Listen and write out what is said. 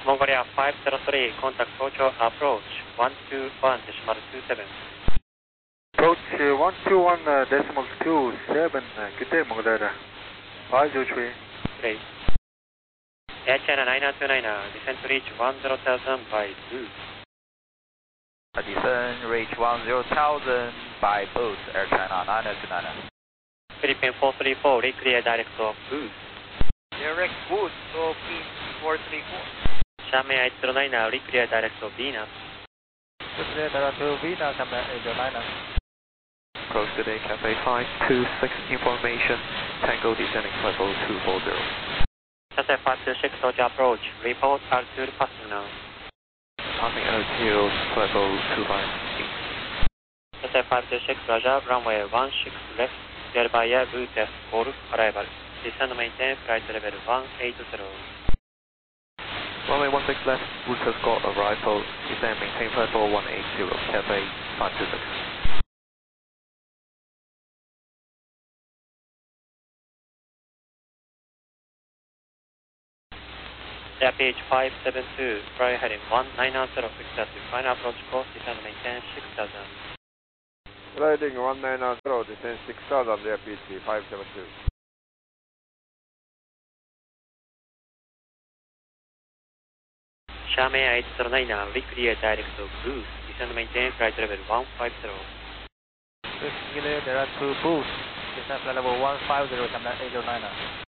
Mongolia 503, contact Tocho approach 121.27. Approach 121.27, good day Mongolia 503. Great. Air China 9929, descent to reach 10,000 by boost. Descent reach 10,000 by boost, Air China 9929. Philippine 434, reclear direct of boost. Direct boost, Philippine 434. Xiamen 809, reclear direct of Venus. Reclear direct to Venus, Xiamen 809. Approach today, Cafe 526, information, Tango descending flight level 240. Cafe 526, Tocho approach, report altitude passing now. Passing altitude, flight level 258. Cafe 526, Roger, runway 16 left, cleared by air, route F, Golf, arrival. Descend maintain flight level 180. Runway 16 left, route escort arrival, descend maintain flight level 180, Cafe 526. Airpage 572, fly heading 190, successive final approach course, descend maintain 6000. Riding 190, descend 6000, Airpage 572. Xiamen 809, reclear direct of boost, descend maintain flight level 150. Reclear direct to boost, descent flight level 150, Xiamen 809.